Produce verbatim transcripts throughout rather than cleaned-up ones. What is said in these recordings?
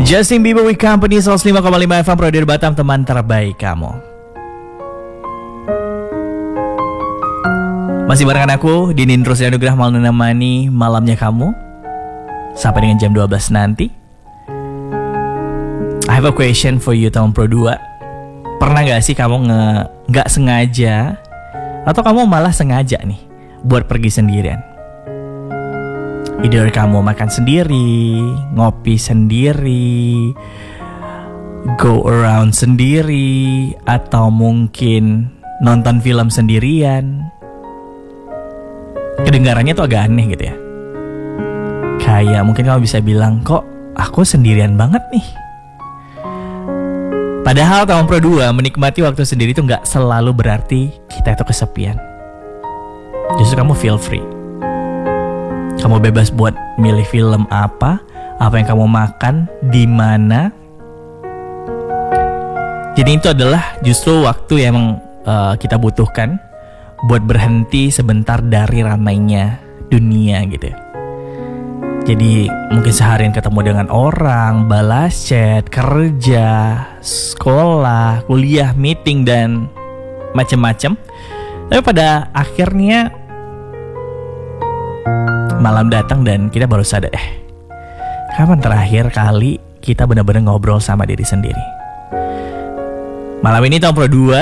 Justin Bieber with Company seratus lima koma lima F M Pro dari Batam, teman terbaik kamu. Masih barengan aku, Dinin Rusdi Anugrah, mau menemani malamnya kamu sampai dengan jam dua belas nanti. I have a question for you, tahun Pro dua. Pernah gak sih kamu nge, gak sengaja, atau kamu malah sengaja nih buat pergi sendirian? Either kamu makan sendiri, ngopi sendiri, go around sendiri, atau mungkin nonton film sendirian. Kedengarannya tuh agak aneh gitu ya. Kayak mungkin kamu bisa bilang, kok aku sendirian banget nih. Padahal tahun Pro dua menikmati waktu sendiri itu gak selalu berarti kita itu kesepian. Justru kamu feel free. Kamu bebas buat milih film apa, apa yang kamu makan, di mana. Jadi itu adalah justru waktu yang uh, kita butuhkan buat berhenti sebentar dari ramainya dunia gitu. Jadi mungkin seharian ketemu dengan orang, balas chat, kerja, sekolah, kuliah, meeting, dan macam-macam. Tapi pada akhirnya malam datang dan kita baru sadar, eh, kapan terakhir kali kita benar-benar ngobrol sama diri sendiri? Malam ini tahun Pro dua,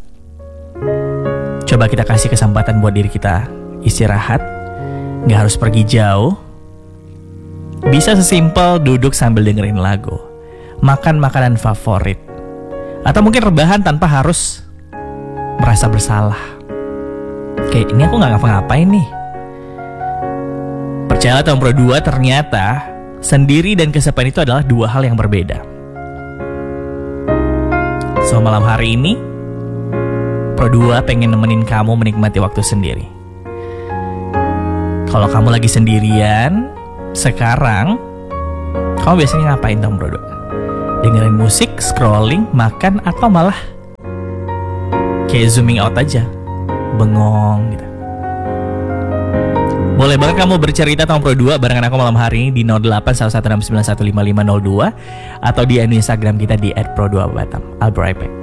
coba kita kasih kesempatan buat diri kita istirahat. Gak harus pergi jauh. Bisa sesimpel duduk sambil dengerin lagu, makan makanan favorit, atau mungkin rebahan tanpa harus merasa bersalah. Kayak ini aku gak ngapa-ngapain nih. Percayalah tahun Pro dua, ternyata sendiri dan kesepian itu adalah dua hal yang berbeda. So malam hari ini Pro dua pengen nemenin kamu menikmati waktu sendiri. Kalau kamu lagi sendirian sekarang, kamu biasanya ngapain tahun Pro dua? Dengerin musik, scrolling, makan, atau malah kayak zooming out aja, bengong gitu? Boleh banget kamu bercerita tahun Pro dua barengan aku malam hari ini di nol delapan satu satu enam sembilan satu lima lima nol dua atau di Instagram kita di et pro dua batam. I'll be right back.